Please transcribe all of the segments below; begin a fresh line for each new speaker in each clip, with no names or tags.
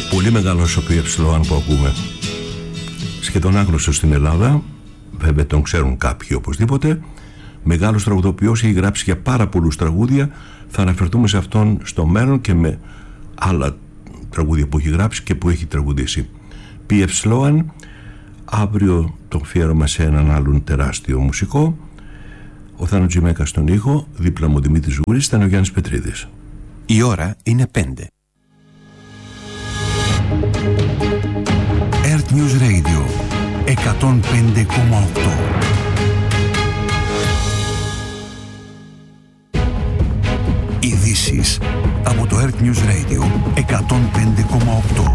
Πολύ μεγάλο ηθοποιό που ακούμε. Σχεδόν άγνωστο στην Ελλάδα, βέβαια τον ξέρουν κάποιοι οπωσδήποτε. Μεγάλος τραγουδοποιός, έχει γράψει για πάρα πολλούς τραγούδια. Θα αναφερθούμε σε αυτόν στο μέλλον και με άλλα τραγούδια που έχει γράψει και που έχει τραγουδήσει. P.F. Sloan, αύριο το αφιέρωμα σε έναν άλλον τεράστιο μουσικό. Ο Θάνο Τζιμέκα στον ήχο, δίπλα μου ο Δημήτρης Γούρης, ήταν ο Γιάννης Πετρίδης.
Η ώρα είναι 5. Earth News Radio 105,8. Ειδήσεις από το Earth News Radio 105,8.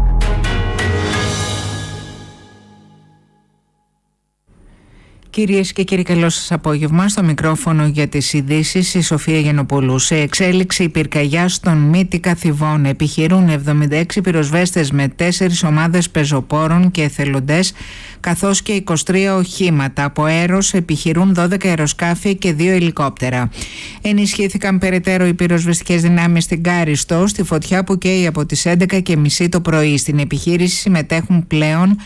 Κυρίες και κύριοι, καλό σας απόγευμα. Στο μικρόφωνο για τις ειδήσεις η Σοφία Γενοπούλου. Σε εξέλιξη η πυρκαγιά στον Μύτικα Θηβών. Επιχειρούν 76 πυροσβέστες με 4 ομάδες πεζοπόρων και εθελοντές, καθώς και 23 οχήματα. Από αέρος επιχειρούν 12 αεροσκάφη και 2 ελικόπτερα. Ενισχύθηκαν περαιτέρω οι πυροσβεστικές δυνάμεις στην Κάριστο, στη φωτιά που καίει από τις 11:30 το πρωί. Στην επιχείρηση συμμετέχουν πλέον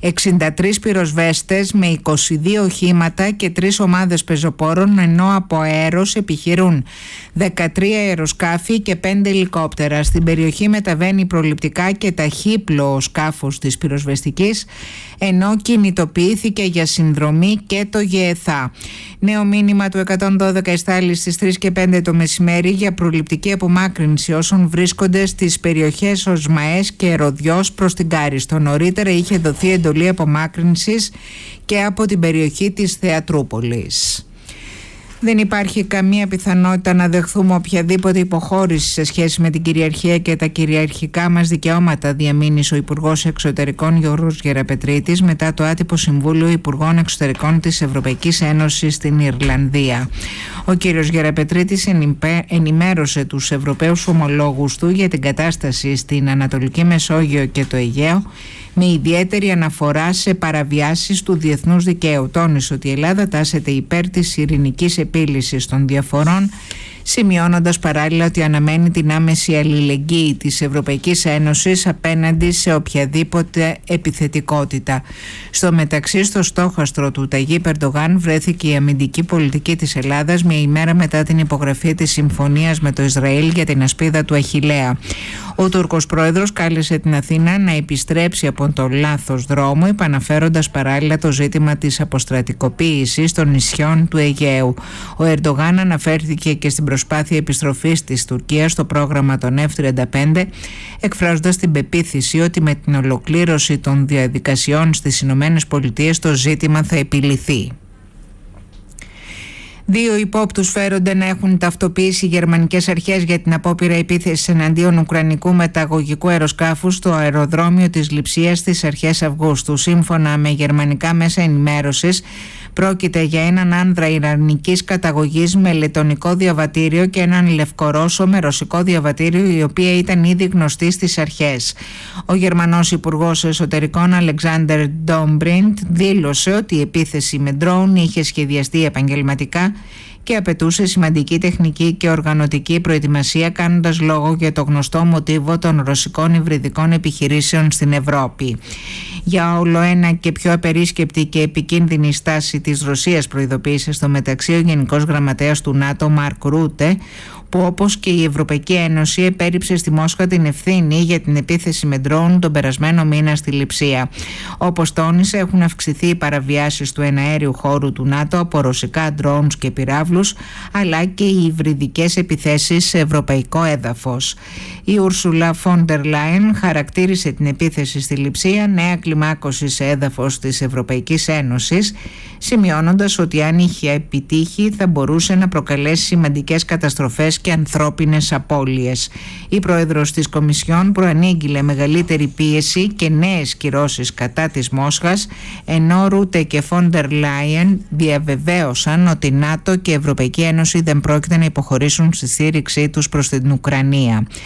63 πυροσβέστες με 22 οχήματα και 3 ομάδες πεζοπόρων, ενώ από αέρος επιχειρούν 13 αεροσκάφη και 5 ελικόπτερα. Στην περιοχή μεταβαίνει προληπτικά και ταχύπλοο σκάφος της πυροσβεστικής, ενώ κινητοποιήθηκε για συνδρομή και το ΓΕΘΑ. Νέο μήνυμα του 112 εστάλει στις 3 και 5 το μεσημέρι για προληπτική απομάκρυνση όσων βρίσκονται στις περιοχές Οσμαές και Ροδιός προς την Κάριστο. Νωρίτερα είχε δοθεί εντολή απομάκρυνσης και από την περιοχή της Θεατρούπολης. Δεν υπάρχει καμία πιθανότητα να δεχθούμε οποιαδήποτε υποχώρηση σε σχέση με την κυριαρχία και τα κυριαρχικά μας δικαιώματα, διαμήνυσε ο Υπουργός Εξωτερικών Γιώργος Γεραπετρίτης μετά το άτυπο Συμβούλιο Υπουργών Εξωτερικών της Ευρωπαϊκής Ένωσης στην Ιρλανδία. Ο κύριος Γεραπετρίτης ενημέρωσε τους Ευρωπαίους ομολόγους του για την κατάσταση στην Ανατολική Μεσόγειο και το Αιγαίο, με ιδιαίτερη αναφορά σε παραβιάσεις του διεθνούς δικαίου. Τόνισε ότι η Ελλάδα τάσεται υπέρ της ειρηνικής επίλυσης των διαφορών, σημειώνοντας παράλληλα ότι αναμένει την άμεση αλληλεγγύη της Ευρωπαϊκής Ένωσης απέναντι σε οποιαδήποτε επιθετικότητα. Στο μεταξύ, στο στόχαστρο του Ταγίπ Ερντογάν βρέθηκε η αμυντική πολιτική της Ελλάδας μια ημέρα μετά την υπογραφή της συμφωνίας με το Ισραήλ για την ασπίδα του Αχιλλέα. Ο Τούρκος πρόεδρος κάλεσε την Αθήνα να επιστρέψει από τον λάθος δρόμο, επαναφέροντας παράλληλα το ζήτημα της αποστρατικοποίησης των νησιών του Αιγαίου. Ο Ερντογάν αναφέρθηκε και στην προσπάθεια επιστροφής της Τουρκίας στο πρόγραμμα των F-35, εκφράζοντας την πεποίθηση ότι με την ολοκλήρωση των διαδικασιών στις Ηνωμένες Πολιτείες το ζήτημα θα επιλυθεί. 2 υπόπτους φέρονται να έχουν ταυτοποιήσει οι γερμανικές αρχές για την απόπειρα επίθεσης εναντίον ουκρανικού μεταγωγικού αεροσκάφους στο αεροδρόμιο της Λειψίας στις αρχές Αυγούστου. Σύμφωνα με γερμανικά μέσα ενημέρωσης, πρόκειται για έναν άνδρα ιρανικής καταγωγής με λετονικό διαβατήριο και έναν λευκορώσο με ρωσικό διαβατήριο, η οποία ήταν ήδη γνωστή στις αρχές. Ο Γερμανός Υπουργός Εσωτερικών Αλεξάντερ Ντόμπριντ δήλωσε ότι η επίθεση με ντρόουν είχε σχεδιαστεί επαγγελματικά και απαιτούσε σημαντική τεχνική και οργανωτική προετοιμασία, κάνοντας λόγο για το γνωστό μοτίβο των ρωσικών υβριδικών επιχειρήσεων στην Ευρώπη. Για όλο ένα και πιο απερίσκεπτη και επικίνδυνη στάση της Ρωσίας, προειδοποίησε στο μεταξύ ο Γενικός Γραμματέας του ΝΑΤΟ Μαρκ Ρούτε, που όπως και η Ευρωπαϊκή Ένωση επέριψε στη Μόσχα την ευθύνη για την επίθεση με ντρόουν τον περασμένο μήνα στη Λειψία. Όπως τόνισε, έχουν αυξηθεί οι παραβιάσεις του εναέριου χώρου του ΝΑΤΟ από ρωσικά ντρόουνς και πυράβλους, αλλά και οι υβριδικές επιθέσεις σε ευρωπαϊκό έδαφος. Η Ούρσουλα Φόντερ Λάιεν χαρακτήρισε την επίθεση στη Λειψία νέα κλιμάκωση σε έδαφος της Ευρωπαϊκής Ένωσης, σημειώνοντας ότι αν είχε επιτύχει θα μπορούσε να προκαλέσει σημαντικές καταστροφές και ανθρώπινες απώλειες. Η πρόεδρος της Κομισιόν προανήγγειλε μεγαλύτερη πίεση και νέες κυρώσεις κατά της Μόσχας, ενώ Ρούτε και Φόντερ Λάιεν διαβεβαίωσαν ότι ΝΑΤΟ και η Ευρωπαϊκή Ένωση δεν πρόκειται να υποχωρήσουν στη στήριξή τους προς την Ουκρανία.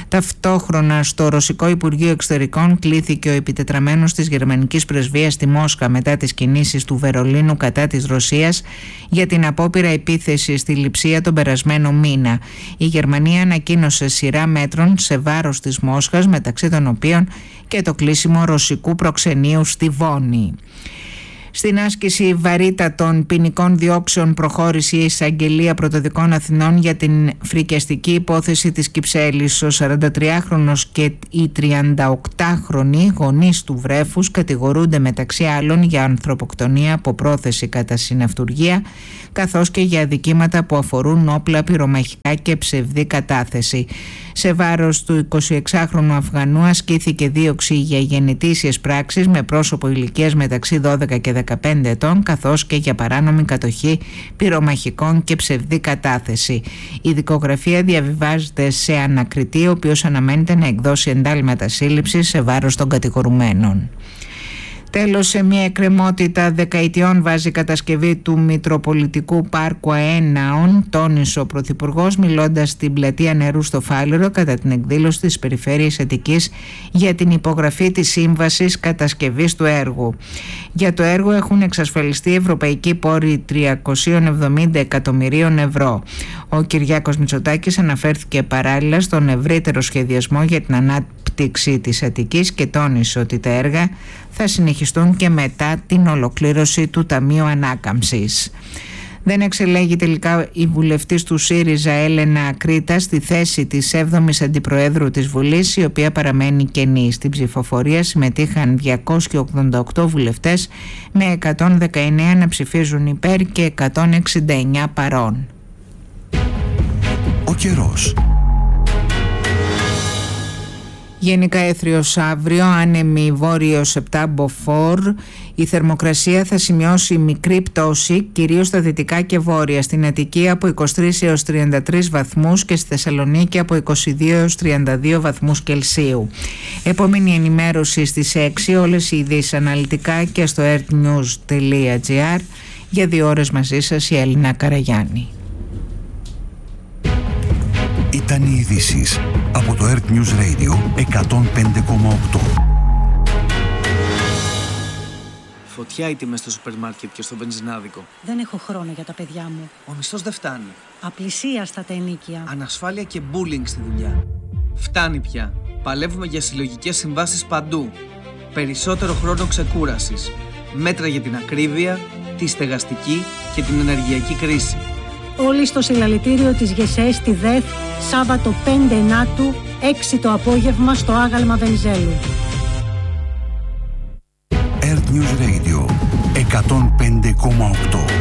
Ταυτόχρονα στο Ρωσικό Υπουργείο Εξωτερικών κλήθηκε ο επιτετραμένος της γερμανικής πρεσβείας στη Μόσχα μετά τις κινήσεις του Βερολίνου κατά της Ρωσίας για την απόπειρα επίθεση στη Λειψία τον περασμένο μήνα. Η Γερμανία ανακοίνωσε σειρά μέτρων σε βάρος της Μόσχας, μεταξύ των οποίων και το κλείσιμο ρωσικού προξενείου στη Βόνη. Στην άσκηση βαρύτατων ποινικών διώξεων προχώρησε η Εισαγγελία Πρωτοδικών Αθηνών για την φρικιαστική υπόθεση της Κυψέλης. Ο 43χρονος και οι 38χρονοι γονείς του βρέφους κατηγορούνται μεταξύ άλλων για ανθρωποκτονία από πρόθεση κατά συναυτουργία, καθώς και για αδικήματα που αφορούν όπλα, πυρομαχικά και ψευδή κατάθεση. Σε βάρος του 26χρονου Αφγανού ασκήθηκε δίωξη για γενετήσιες πράξεις με πρόσωπο ηλικίας μεταξύ 12 και 15 ετών, καθώς και για παράνομη κατοχή πυρομαχικών και ψευδή κατάθεση. Η δικογραφία διαβιβάζεται σε ανακριτή, ο οποίος αναμένεται να εκδώσει εντάλματα σύλληψης σε βάρος των κατηγορουμένων. Τέλος, σε μια εκκρεμότητα δεκαετιών βάζει κατασκευή του Μητροπολιτικού Πάρκου Αέναων, τόνισε ο Πρωθυπουργός μιλώντας στην πλατεία Νερού στο Φάληρο κατά την εκδήλωση της Περιφέρειας Αττικής για την υπογραφή της σύμβασης κατασκευής του έργου. Για το έργο έχουν εξασφαλιστεί ευρωπαϊκοί πόροι 370 εκατομμυρίων ευρώ. Ο Κυριάκος Μητσοτάκης αναφέρθηκε παράλληλα στον ευρύτερο σχεδιασμό για την ανάπτυξη της Αττικής και τόνισε ότι τα έργα θα συνεχιστούν και μετά την ολοκλήρωση του Ταμείου Ανάκαμψης. Δεν εξελέγει τελικά η βουλευτής του ΣΥΡΙΖΑ Έλενα Ακρίτα στη θέση της 7ης Αντιπροέδρου της Βουλής, η οποία παραμένει κενή. Στην ψηφοφορία συμμετείχαν 288 βουλευτές με 119 να ψηφίζουν υπέρ και 169 παρών.
Ο καιρός.
Γενικά έθριος αύριο, άνεμη βόρειος 7 μποφόρ. Η θερμοκρασία θα σημειώσει μικρή πτώση, κυρίως στα δυτικά και βόρεια. Στην Αττική από 23 έως 33 βαθμούς και στη Θεσσαλονίκη από 22 έως 32 βαθμούς Κελσίου. Επόμενη ενημέρωση στις 6, όλες οι ειδήσεις αναλυτικά και στο earthnews.gr. Για 2 ώρες μαζί σας η Έλληνα Καραγιάννη.
Ήταν οι ειδήσεις από το Earth News Radio 105,8.
Φωτιά οι τιμές στο σούπερ μάρκετ και στο βενζινάδικο.
Δεν έχω χρόνο για τα παιδιά μου.
Ο μισθός δεν φτάνει.
Απλησίαστα τα ενοίκια.
Ανασφάλεια και bullying στη δουλειά. Φτάνει πια. Παλεύουμε για συλλογικές συμβάσεις παντού. Περισσότερο χρόνο ξεκούρασης. Μέτρα για την ακρίβεια, τη στεγαστική και την ενεργειακή κρίση.
Όλοι στο συλλαλητήριο της ΓΕΣΕ στη ΔΕΘ, Σάββατο 5 Ενάτου, 6 το απόγευμα στο άγαλμα Βενιζέλου.
Earth News Radio 105,8.